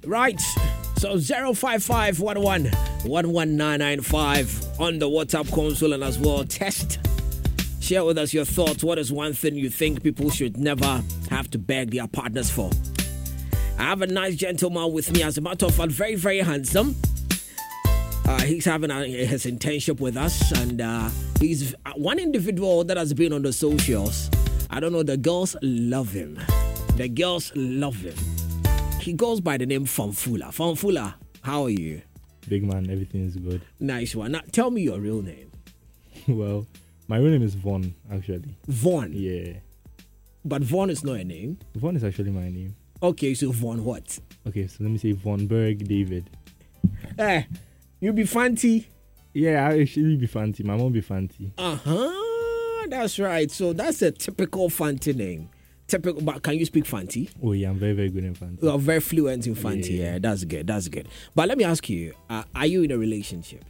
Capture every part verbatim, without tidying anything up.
Right. So zero five five one one one one nine nine five on the WhatsApp console and as well test. Share with us your thoughts. What is one thing you think people should never have to beg their partners for? I have a nice gentleman with me. As a matter of fact, very, very handsome. Uh, he's having a, his internship with us, and uh, he's one individual that has been on the socials. I don't know, the girls love him. The girls love him. He goes by the name Famfula. Famfula, how are you? Big man, everything is good. Nice one. Now, tell me your real name. Well, my real name is Vaughn, actually. Vaughn? Yeah. But Vaughn is not a name. Vaughn is actually my name. Okay, so Vaughn what? Okay, so let me say Von Berg David. Eh, you be fancy? Yeah, I actually be fancy. My mom be fancy. Uh-huh. That's right. So that's a typical fancy name. Typical, but can you speak fancy? Oh, yeah, I'm very, very good in fancy. You are very fluent in fancy. Yeah, Yeah. yeah, that's good. That's good. But let me ask you, uh, are you in a relationship?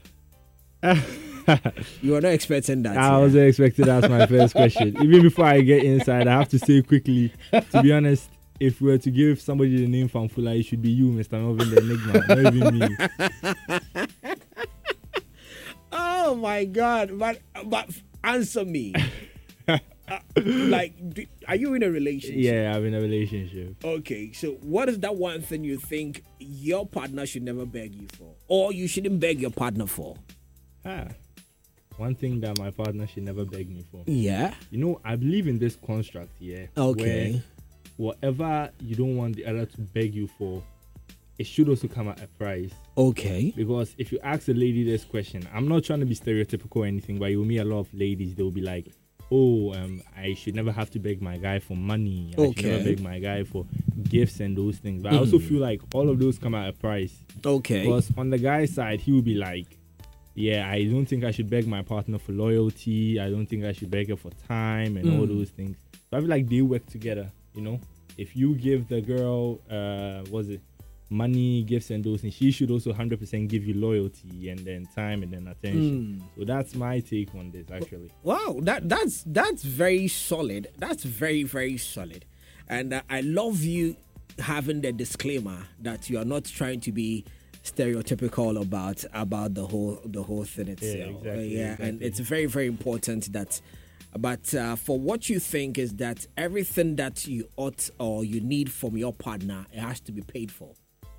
You are not expecting that. I yeah? wasn't expecting that's my first question. Even before I get inside, I have to say quickly, to be honest, if we were to give somebody the name Famfula, it should be you, Mister Melvin the Enigma, not even me. Oh my God! But but answer me. uh, like, do, are you in a relationship? Yeah, I'm in a relationship. Okay, so what is that one thing you think your partner should never beg you for, or you shouldn't beg your partner for? Ah, one thing that my partner should never beg me for. Yeah. You know, I believe in this construct here. Okay. Where whatever you don't want the other to beg you for, it should also come at a price. Okay. Because if you ask a lady this question, I'm not trying to be stereotypical or anything, but you'll meet a lot of ladies, they'll be like, oh, um, I should never have to beg my guy for money. I Okay. should never beg my guy for gifts and those things. But I also feel like all of those come at a price. Okay. Because on the guy's side, he will be like, yeah, I don't think I should beg my partner for loyalty. I don't think I should beg her for time and all those things. So I feel like they work together, you know? If you give the girl, uh, what's it, money, gifts and those things, she should also one hundred percent give you loyalty and then time and then attention. So that's my take on this, actually. Wow, that that's that's very solid. That's very very solid, and uh, I love you having the disclaimer that you are not trying to be stereotypical about about the whole the whole thing itself. Yeah, exactly, Uh, yeah, exactly. and it's very very important that. But uh, for what you think is that everything that you ought or you need from your partner, it has to be paid for.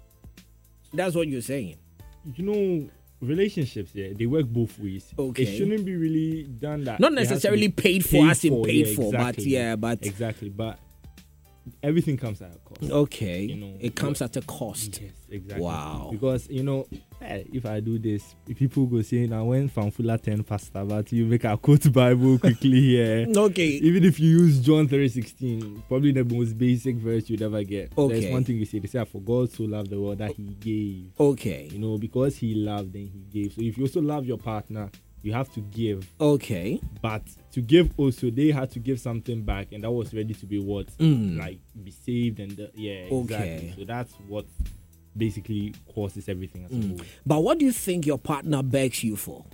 That's what you're saying. You know, relationships, yeah, they work both ways. Okay. It shouldn't be really done that. Not it has to necessarily be paid for as in paid yeah, for, but exactly. yeah, but Exactly, but everything comes at a cost. okay, You know, it comes at a cost. Yes, exactly. Wow. Because, you know, eh, if I do this, if people go say, now when Famfula ten pastor, but you make a quote Bible quickly here. Okay. Even if you use John three sixteen, probably the most basic verse you'd ever get. Okay. There's one thing you say, they say, for God so loved the world that he gave. Okay. You know, because he loved, then he gave. So if you also love your partner, you have to give. Okay. But to give also, they had to give something back, and that was ready to be what? Mm. Like, be saved, and the, yeah, exactly. Okay. So that's what basically causes everything, I suppose. But what do you think your partner begs you for?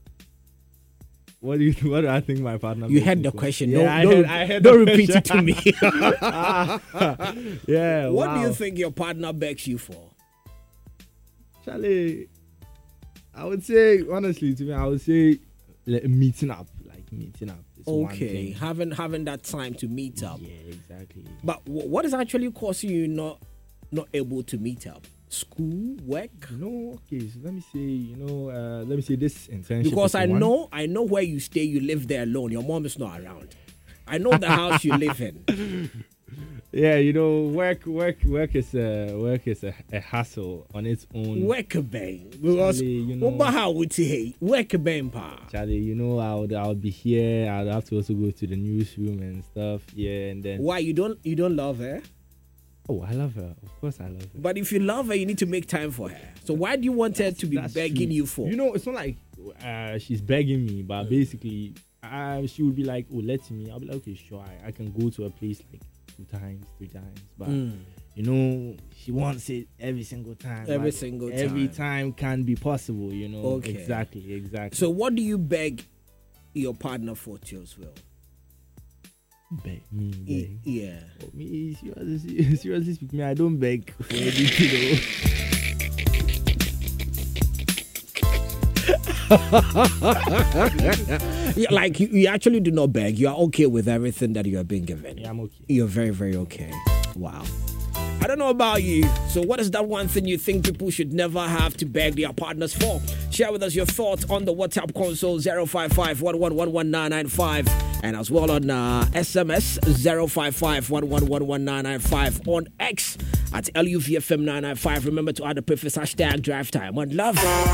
What do you? What do I think my partner? You begs heard me the for? question. Yeah, don't I don't, heard, I heard don't the repeat it question. to me. Yeah. What wow. do you think your partner begs you for? Charlie, I would say, honestly, to me, I would say like, meeting up, like meeting up. Is one Okay, thing. having having that time to meet up. Yeah, exactly. But w- what is actually causing you not not able to meet up? School, work? You know, okay, so let me say, you know, uh, let me say this internship. Because is I one. know I know where you stay. You live there alone. Your mom is not around. I know the house you live in. Yeah, you know, work, work, work is a work is a, a hassle on its own. Work bang. Because Charlie, you know- Oba how would say work bang pa. Charlie, you know, I would I would be here. I'd have to also go to the newsroom and stuff. Yeah, and then Why you don't you don't love her? oh, I love her. Of course, I love her. But if you love her, you need to make time for her. So why do you want her to be That's begging true. you for? You know, it's not like uh, she's begging me, but basically, uh, she would be like, "Oh, let me." I'll be like, "Okay, sure, I, I can go to a place like two times, three times." But Mm. you know, she wants it every single time. Every but single Every time. time can be possible. You know. Okay. Exactly. Exactly. So what do you beg your partner for, Teosville? Beg me, Y- beg. yeah. Oh, me, seriously, seriously speak, me, I don't beg for anything. Yeah, like you, you actually do not beg. You are okay with everything that you are being given. Yeah, I'm okay. You're very, very okay. Wow. I don't know about you. So what is that one thing you think people should never have to beg their partners for? Share with us your thoughts on the WhatsApp console zero five five, one one one one nine nine five and as well on uh, S M S zero five five, one one one one nine nine five on X at L U V F M nine nine five. Remember to add the preface hashtag drive time. One love.